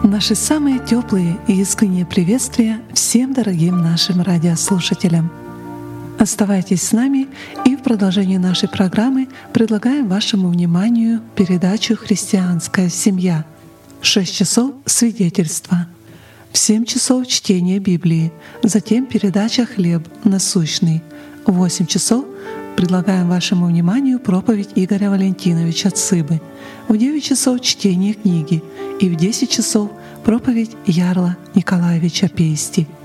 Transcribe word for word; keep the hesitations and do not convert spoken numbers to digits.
Наши самые теплые и искренние приветствия всем дорогим нашим радиослушателям. Оставайтесь с нами, и в продолжении нашей программы предлагаем вашему вниманию передачу «Христианская семья». В шесть часов свидетельства, в семь часов чтение Библии, затем передача «Хлеб насущный». В восемь часов предлагаем вашему вниманию проповедь Игоря Валентиновича Цыбы. В девять часов чтение книги и в десять часов проповедь Ярла Николаевича Пейсти.